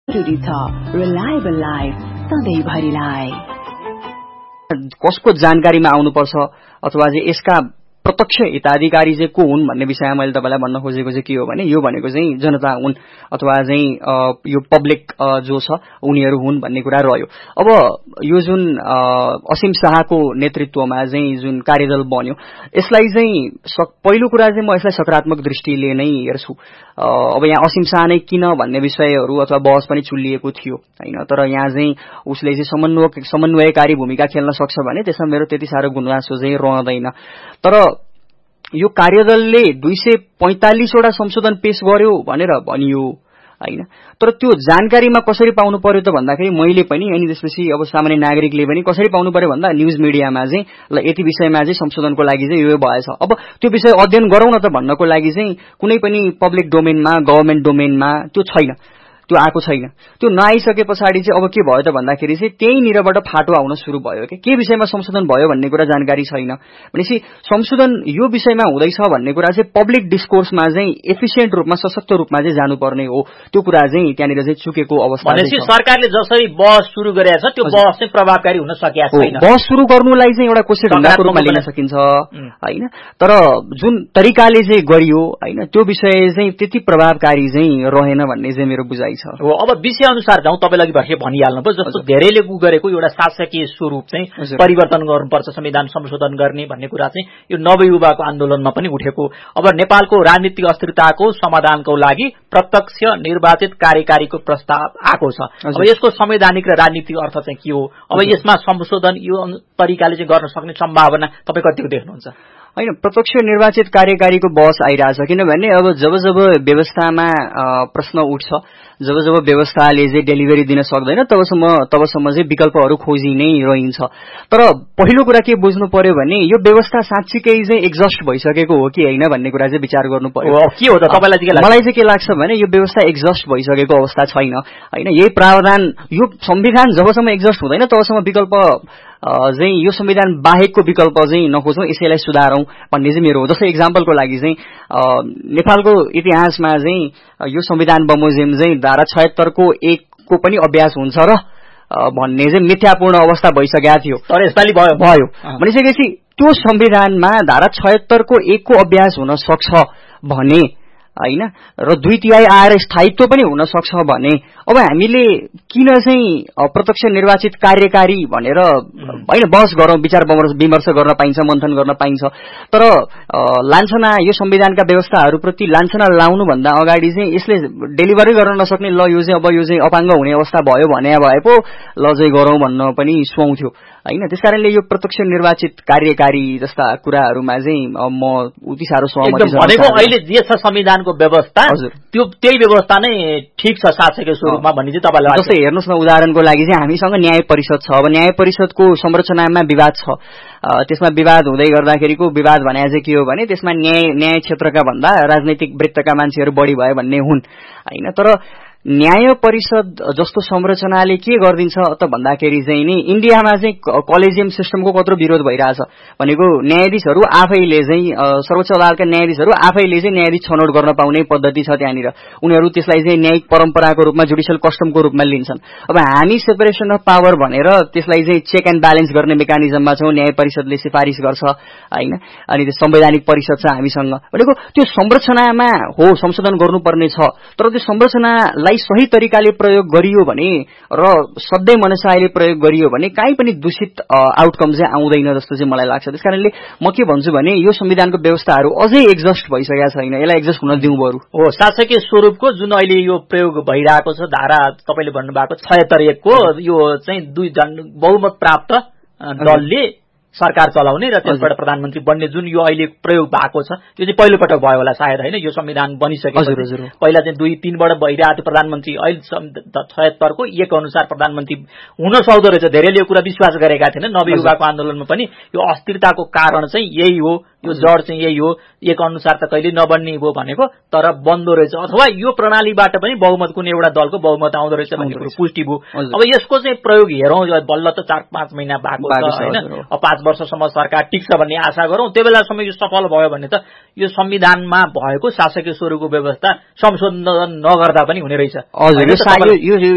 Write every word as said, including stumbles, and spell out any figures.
जरुरी छ reliable life सधैँभरिलाई। कसको जानकारीमा आउनुपर्छ अथवा चाहिँ यसका प्रत्यक्ष हिताधिकारी चाहिँ को हुन् भन्ने विषयमा मैले तपाईलाई भन्न खोजेको चाहिँ के हो भने यो भनेको चाहिँ जनता हुन् अथवा चाहिँ यो पब्लिक जो छ उनीहरू हुन् भन्ने कुरा रह्यो। अब यो जुन असीम शाहको नेतृत्वमा चाहिँ जुन कार्यदल बन्यो यसलाई चाहिँ पहिलो कुरा चाहिँ म यसलाई सकारात्मक दृष्टिले नै हेर्छु। अब यहाँ असीम शाह नै किन भन्ने विषयहरू अथवा बहस पनि चुलिएको थियो हैन, तर यहाँ चाहिँ उसले चाहिँ समन्वय समन्वयकारी भूमिका खेल्न सक्छ भने त्यसमा मेरो त्यति साह्रो गुनासो चाहिँ रहँदैन। तर यो कार्यदलले दुई सय पैंतालीस वटा संशोधन पेश गर्यो भनेर भनियो हैन, तर त्यो जानकारीमा कसरी पाउनु पर्यो त भन्दाखेरि मैले पनि अनि त्यसपछि अब सामान्य नागरिकले पनि कसरी पाउनु पर्यो भन्दा न्यूज मिडियामा चाहिँ ल यति विषयमा चाहिँ संशोधनको लागि चाहिँ यो भएछ, अब त्यो विषय अध्ययन गरौँ न त भन्नको लागि चाहिँ कुनै पनि पब्लिक डोमेनमा गभर्नमेन्ट डोमेनमा त्यो छैन, त्यो आएको छैन। त्यो नआइसके पछाडि चाहिँ अब के भयो त भन्दाखेरि चाहिँ त्यहीँनिरबाट फाटो आउन सुरु भयो कि के विषयमा संशोधन भयो भन्ने कुरा जानकारी छैन भनेपछि संशोधन यो विषयमा हुँदैछ भन्ने कुरा चाहिँ पब्लिक डिस्कोर्समा चाहिँ एफिसिएन्ट रूपमा सशक्त रूपमा चाहिँ जानुपर्ने हो। त्यो कुरा चाहिँ त्यहाँनिर चाहिँ चुकेको अवस्था छ। सरकारले जसरी बहस सुरु गरेको छ त्यो बहस चाहिँ प्रभावकारी हुन सकेको छैन। बहस सुरु गर्नुलाई चाहिँ एउटा कोशिश ढङ्गको रूपमा लिन सकिन्छ हैन, तर जुन तरिकाले चाहिँ गरियो हैन त्यो विषय चाहिँ त्यति प्रभावकारी चाहिँ रहेन भन्ने चाहिँ मेरो बुझाइ छ। हो अब विषय अनुसार जाउँ, तपाईलाई भर्खर भनिहाल्नु भयो जस्तो धेरैले उ गरेको एउटा शासकीय स्वरूप चाहिँ परिवर्तन गर्नुपर्छ, संविधान संशोधन गर्ने भन्ने कुरा चाहिँ यो नवयुवाको आन्दोलनमा पनि उठेको। अब नेपालको राजनीतिक अस्थिरताको समाधानको लागि प्रत्यक्ष निर्वाचित कार्यकारीको प्रस्ताव आएको छ। अब यसको संवैधानिक र राजनीतिक अर्थ चाहिँ के हो, अब यसमा संशोधन यो तरिकाले चाहिँ गर्न सक्ने सम्भावना तपाईँ कतिको देख्नुहुन्छ? हैन, प्रत्यक्ष निर्वाचित कार्यकारीको बहस आइरहेछ किनभने अब जब जब व्यवस्थामा प्रश्न उठ्छ, जब जब व्यवस्थाले चाहिँ डेलिभरी दिन सक्दैन तबसम्म तबसम्म चाहिँ विकल्पहरू खोजी नै रहन्छ। तर पहिलो कुरा के बुझ्नु पर्यो भने यो व्यवस्था साँच्चीकै चाहिँ एक्जस्ट भइसकेको हो कि हैन भन्ने कुरा चाहिँ विचार गर्नु पर्यो। के हो त तपाईलाई के लाग्छ? मलाई चाहिँ के लाग्छ भने यो व्यवस्था एक्जस्ट भइसकेको अवस्था छैन हैन। यही प्रावधान यो संविधान जबसम्म एक्जस्ट हुँदैन तबसम्म विकल्प चाहिँ यो संविधान बाहेकको विकल्प चाहिँ नखोजौं, यसैलाई सुधारौं भन्ने चाहिँ मेरो हो। जस्तै एक्जाम्पलको लागि चाहिँ नेपालको इतिहासमा चाहिँ यो संविधान बमोजिम चाहिँ धारा छयत्तरको एकको पनि अभ्यास हुन्छ र भन्ने चाहिँ मिथ्यापूर्ण अवस्था भइसकेको थियो, तर यसपालि भयो भयो भनिसकेपछि त्यो संविधानमा धारा छयत्तरको एकको अभ्यास हुन सक्छ भने हैन र दुई तिहाई आएर स्थायित्व पनि हुन सक्छ भने अब हामीले किन चाहिँ प्रत्यक्ष निर्वाचित कार्यकारी भनेर हैन बहस गरौँ, विचार विमर्श गर्न पाइन्छ, मन्थन गर्न पाइन्छ। तर लान्छना यो संविधानका व्यवस्थाहरूप्रति लान्छना लाउनु भन्दा अगाडि चाहिँ यसले डेलिभरी गर्न नसक्ने ल यो चाहिँ अब यो चाहिँ अपाङ्ग हुने अवस्था भयो भने भए पो ल चाहिँ गरौँ भन्न पनि सुहाउँथ्यो हैन। त्यसकारणले यो प्रत्यक्ष निर्वाचित कार्यकारी जस्ता कुराहरूमा चाहिँ म उति साह्रो सहमति छु। भनेको अहिले जे छ संविधानको व्यवस्था त्यो त्यही व्यवस्था नै ठीक छ शासकीय स्वरूपमा भन्ने चाहिँ तपाईलाई लाग्छ? जस्तै हेर्नुस् न, उदाहरणको लागि चाहिँ हामीसँग न्याय परिषद छ। अब न्याय परिषदको संरचनामा विवाद छ, त्यसमा विवाद हुँदै गर्दाखेरिको विवाद भने चाहिँ के हो भने त्यसमा न्याय न्याय क्षेत्रका भन्दा राजनैतिक वृत्तका मान्छेहरू बढी भए भन्ने हुन् हैन। तर न्याय परिषद जस्तो संरचनाले के गर्दिन्छ त भन्दाखेरि चाहिँ नि इन्डियामा चाहिँ कलेजियम सिस्टमको कत्रो विरोध भइरहेछ भनेको न्यायाधीशहरू आफैले चाहिँ सर्वोच्च अदालतका न्यायाधीशहरू आफैले चाहिँ न्यायाधीश छनौट गर्न पाउने पद्धति छ त्यहाँनिर। उनीहरू त्यसलाई चाहिँ न्यायिक परम्पराको रूपमा जुडिशियल कस्टमको रूपमा लिन्छन्। अब हामी सेपरेसन अफ पावर भनेर त्यसलाई चाहिँ चेक एन्ड ब्यालेन्स गर्ने मेकानिजममा छौं, न्याय परिषदले सिफारिस गर्छ हैन, अनि त्यो संवैधानिक परिषद छ हामीसँग भनेको त्यो संरचनामा हो संशोधन गर्नुपर्ने छ। तर त्यो संरचना सही तरिकाले प्रयोग गरियो भने र सधैँ मनसायले प्रयोग गरियो भने काहीँ पनि दूषित आउटकम चाहिँ आउँदैन जस्तो चाहिँ मलाई लाग्छ। त्यसकारणले म के भन्छु भने यो संविधानको व्यवस्थाहरू अझै एक्जस्ट भइसकेका छैन, यसलाई एक्जस्ट हुन दिउँ बरु। हो शासकीय स्वरूपको जुन अहिले यो प्रयोग भइरहेको छ धारा तपाईले भन्नुभएको छयत्तर एकको यो चाहिँ दुई जन बहुमत प्राप्त दलले सरकार चलाउने र त्यसबाट प्रधानमन्त्री बन्ने जुन यो अहिले प्रयोग भएको छ यो चाहिँ पहिलो पटक भयो होला सायद हैन। यो संविधान बनिसकेपछि पहिला चाहिँ दुई तीनबाट भइरहेको थियो प्रधानमन्त्री, अहिले छयत्तरको एक अनुसार प्रधानमन्त्री हुन सक्दो रहेछ। धेरैले यो कुरा विश्वास गरेका थिएन। नवयुवाको आन्दोलनमा पनि यो अस्थिरताको कारण चाहिँ यही हो, यो जड चाहिँ यही हो, एक अनुसार त कहिले नबन्ने हो भनेको तर बन्दो रहेछ, अथवा यो प्रणालीबाट पनि बहुमत कुनै एउटा दलको बहुमत आउँदो रहेछ भन्ने कुरो पुष्टि भयो। अब यसको चाहिँ प्रयोग हेरौँ, बल्ल त चार पाँच महिना भएको छ हैन, पाँच वर्षसम्म सरकार टिक्छ भन्ने आशा गरौँ, त्यो बेलासम्म यो सफल भयो भने त यो संविधानमा भएको शासकीय स्वरूपको व्यवस्था संशोधन नगर्दा पनि हुने रहेछ। हजुर, यो